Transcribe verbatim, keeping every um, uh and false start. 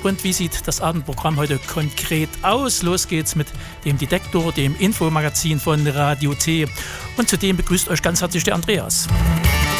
Und wie sieht das Abendprogramm heute konkret aus? Los geht's mit dem Detektor, dem Infomagazin von Radio T. Und zudem begrüßt euch ganz herzlich der Andreas.